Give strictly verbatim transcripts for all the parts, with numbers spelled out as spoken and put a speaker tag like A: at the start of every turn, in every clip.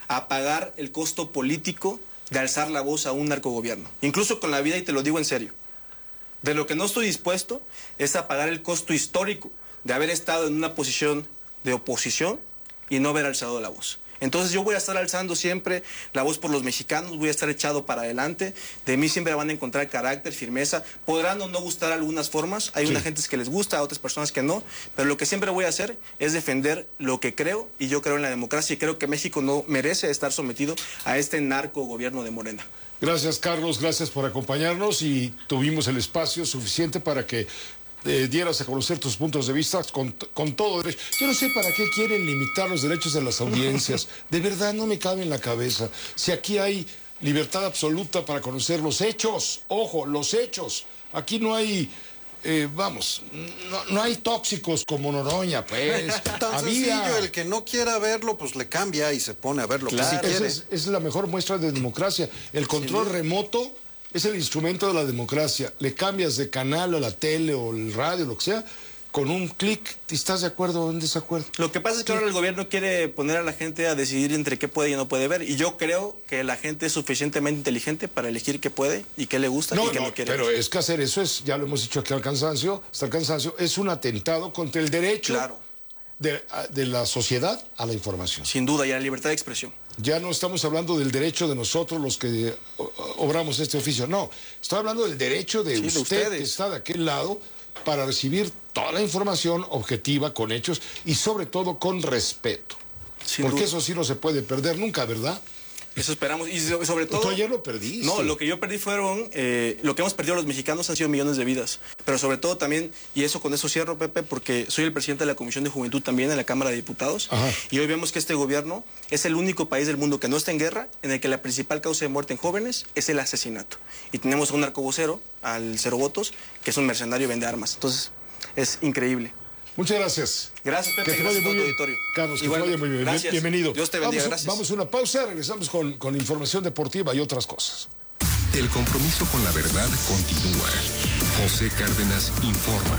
A: a pagar el costo político de alzar la voz a un narcogobierno, incluso con la vida, y te lo digo en serio. De lo que no estoy dispuesto es a pagar el costo histórico de haber estado en una posición de oposición y no haber alzado la voz. Entonces yo voy a estar alzando siempre la voz por los mexicanos, voy a estar echado para adelante, de mí siempre van a encontrar carácter, firmeza, podrán o no gustar algunas formas, hay sí. unas gentes que les gusta, otras personas que no, pero lo que siempre voy a hacer es defender lo que creo, y yo creo en la democracia y creo que México no merece estar sometido a este narco gobierno de Morena.
B: Gracias, Carlos, gracias por acompañarnos, y tuvimos el espacio suficiente para que Eh, dieras a conocer tus puntos de vista con, con todo derecho. Yo no sé para qué quieren limitar los derechos de las audiencias. De verdad no me cabe en la cabeza. Si aquí hay libertad absoluta para conocer los hechos, ojo, los hechos. Aquí no hay, eh, vamos, no, no hay tóxicos como Noroña, pues.
C: Tan Había... sencillo, el que no quiera verlo, pues le cambia y se pone a ver lo claro, que sí quiere.
B: Es, es la mejor muestra de democracia. El control sí. remoto es el instrumento de la democracia. Le cambias de canal a la tele o el radio, lo que sea, con un clic. ¿Estás de acuerdo o en desacuerdo?
A: Lo que pasa es que ahora el gobierno quiere poner a la gente a decidir entre qué puede y no puede ver. Y yo creo que la gente es suficientemente inteligente para elegir qué puede y qué le gusta
B: no,
A: y qué no,
B: no
A: quiere.
B: Pero es que hacer eso es, ya lo hemos dicho aquí al cansancio, hasta el cansancio, es un atentado contra el derecho
A: claro.
B: de, de la sociedad a la información.
A: Sin duda, y a la libertad de expresión.
B: Ya no estamos hablando del derecho de nosotros los que obramos este oficio, no. Estoy hablando del derecho de, sí, usted de que está de aquel lado para recibir toda la información objetiva, con hechos y sobre todo con respeto. Sin Porque duda. Eso sí no se puede perder nunca, ¿verdad?
A: Eso esperamos, y sobre todo...
B: Tú ayer lo perdiste.
A: No, lo que yo perdí fueron, eh, lo que hemos perdido los mexicanos han sido millones de vidas, pero sobre todo también, y eso con eso cierro, Pepe, porque soy el presidente de la Comisión de Juventud también en la Cámara de Diputados, Ajá. y hoy vemos que este gobierno es el único país del mundo que no está en guerra, en el que la principal causa de muerte en jóvenes es el asesinato, y tenemos a un narcovocero, al Cero Votos, que es un mercenario y vende armas, entonces es increíble.
B: Muchas gracias.
A: Gracias, Pepe.
B: Que te
A: gracias
B: vaya muy bien.
A: Auditorio.
B: Carlos, que
A: Igual,
B: te vaya muy bien.
A: Gracias.
B: Bienvenido.
A: Dios te bendiga,
B: vamos,
A: gracias.
B: Vamos a una pausa, regresamos con, con información deportiva y otras cosas.
D: El compromiso con la verdad continúa. José Cárdenas informa.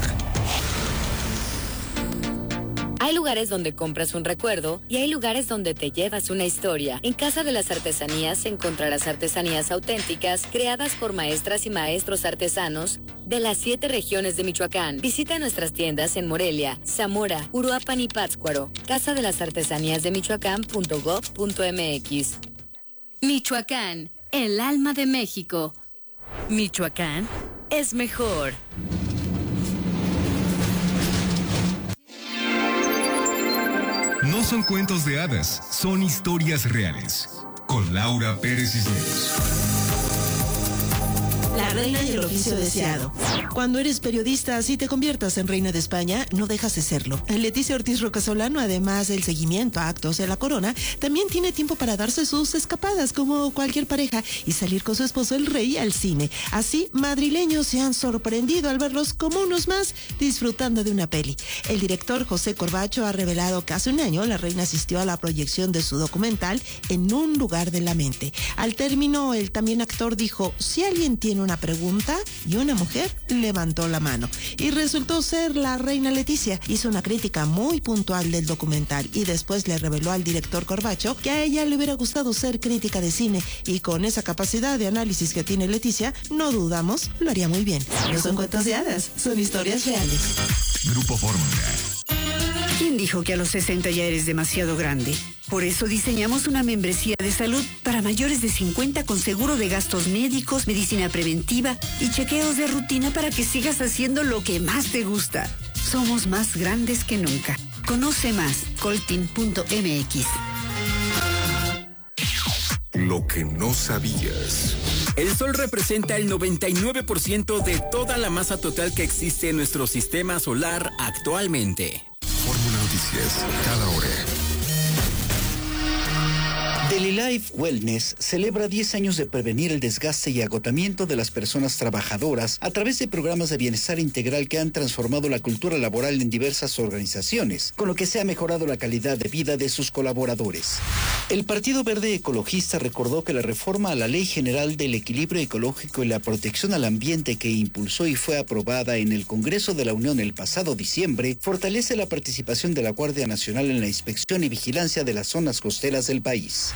E: Hay lugares donde compras un recuerdo y hay lugares donde te llevas una historia. En Casa de las Artesanías encontrarás artesanías auténticas creadas por maestras y maestros artesanos de las siete regiones de Michoacán. Visita nuestras tiendas en Morelia, Zamora, Uruapan y Pátzcuaro. Casa de las Artesanías de Michoacán punto gob punto mx. Michoacán, el alma de México. Michoacán es mejor.
D: No son cuentos de hadas, son historias reales. Con Laura Pérez Cisneros.
F: La reina y el oficio deseado. Cuando eres periodista, si te conviertas en reina de España, no dejas de serlo. Leticia Ortiz Rocasolano, además del seguimiento a actos de la corona, también tiene tiempo para darse sus escapadas como cualquier pareja y salir con su esposo el rey al cine. Así, madrileños se han sorprendido al verlos como unos más disfrutando de una peli. El director José Corbacho ha revelado que hace un año la reina asistió a la proyección de su documental En un lugar de la mente. Al término, el también actor dijo, si alguien tiene una pregunta, y una mujer levantó la mano. Y resultó ser la reina Leticia. Hizo una crítica muy puntual del documental y después le reveló al director Corbacho que a ella le hubiera gustado ser crítica de cine y con esa capacidad de análisis que tiene Leticia, no dudamos, lo haría muy bien. No son cuentos de hadas, son historias reales.
D: Grupo Fórmula.
G: ¿Quién dijo que a los sesenta ya eres demasiado grande? Por eso diseñamos una membresía de salud para mayores de cincuenta con seguro de gastos médicos, medicina preventiva y chequeos de rutina para que sigas haciendo lo que más te gusta. Somos más grandes que nunca. Conoce más, coltin punto mx.
D: Lo que no sabías.
H: El Sol representa el noventa y nueve por ciento de toda la masa total que existe en nuestro sistema solar actualmente.
D: Fórmula Noticias, cada hora.
I: DeliLife Wellness celebra diez años de prevenir el desgaste y agotamiento de las personas trabajadoras a través de programas de bienestar integral que han transformado la cultura laboral en diversas organizaciones, con lo que se ha mejorado la calidad de vida de sus colaboradores. El Partido Verde Ecologista recordó que la reforma a la Ley General del Equilibrio Ecológico y la Protección al Ambiente que impulsó y fue aprobada en el Congreso de la Unión el pasado diciembre fortalece la participación de la Guardia Nacional en la inspección y vigilancia de las zonas costeras del país.